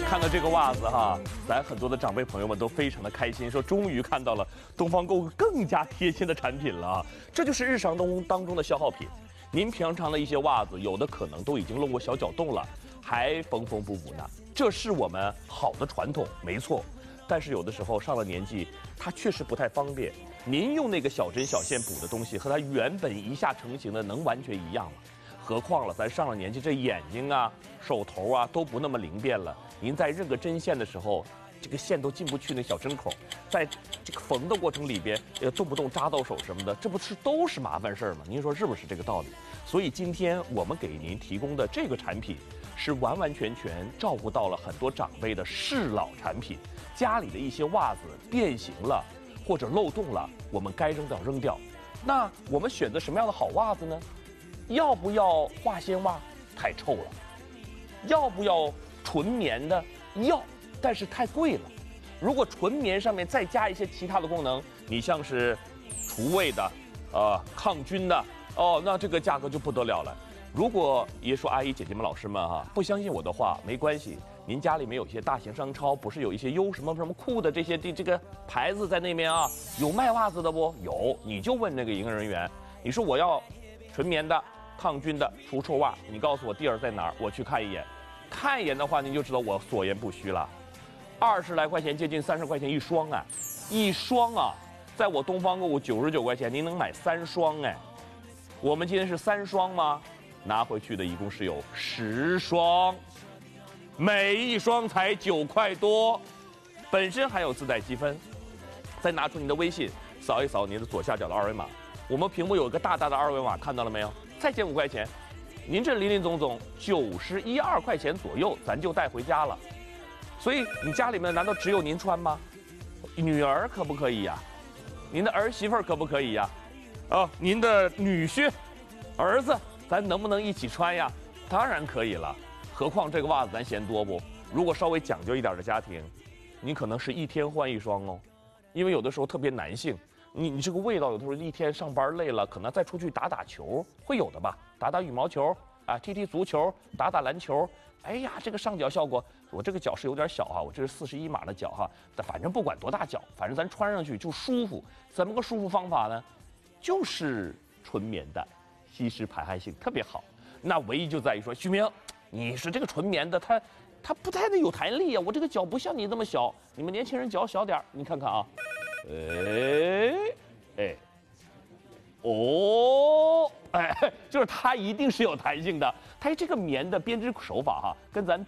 看到这个袜子哈，咱很多的长辈朋友们都非常的开心，说终于看到了东方购物更加贴心的产品了啊！这就是日常当中的消耗品。您平常的一些袜子，有的可能都已经漏过小脚洞了，还缝缝补补呢。这是我们好的传统，没错。但是有的时候上了年纪，它确实不太方便。您用那个小针小线补的东西，和它原本一下成型的能完全一样吗？何况了，咱上了年纪，这眼睛啊、手头啊都不那么灵便了。您在认个针线的时候，这个线都进不去那小针孔，在这个缝的过程里边，动不动扎到手什么的，这不是都是麻烦事儿吗？您说是不是这个道理？所以今天我们给您提供的这个产品，是完完全全照顾到了很多长辈的适老产品。家里的一些袜子变形了或者漏洞了，我们该扔掉扔掉。那我们选择什么样的好袜子呢？要不要化纤袜？太臭了。要不要纯棉的？要，但是太贵了。如果纯棉上面再加一些其他的功能，你像是除味的、抗菌的，哦，那这个价格就不得了了。如果爷叔阿姨姐姐们老师们哈不相信我的话，没关系，您家里面有一些大型商超，不是有一些优什么酷的这个牌子在那边啊，有卖袜子的不？有，你就问那个营业人员，你说我要纯棉的、抗菌的除臭袜，你告诉我地儿在哪儿，我去看一眼。看一眼的话，您就知道我所言不虚了。20来块钱，接近30块钱一双啊，一双啊，在我东方购物99块钱，您能买3双哎。我们今天是3双吗？拿回去的一共是有10双，每一双才9块多，本身还有自带积分。再拿出您的微信，扫一扫您的左下角的二维码，我们屏幕有一个大大的二维码，看到了没有？再减5块钱，您这林林总总91、2块钱左右，咱就带回家了。所以你家里面难道只有您穿吗？女儿可不可以呀？您的儿媳妇可不可以呀？您的女婿、儿子，咱能不能一起穿呀？当然可以了。何况这个袜子咱嫌多不？如果稍微讲究一点的家庭，你可能是1天换1双哦，因为有的时候特别男性，你这个味道有的时候一天上班累了，可能再出去打打球会有的吧，打打羽毛球啊，踢踢足球，打打篮球。哎呀，这个上脚效果，我这个脚是有点小哈，我这是41码的脚哈，反正不管多大脚，反正咱穿上去就舒服。怎么个舒服方法呢？就是纯棉的，吸湿排汗性特别好。那唯一就在于说，徐明，你是这个纯棉的，它不太的有弹力啊，我这个脚不像你那么小，你们年轻人脚小点，你看看啊，就是它一定是有弹性的，它这个棉的编织手法哈，跟咱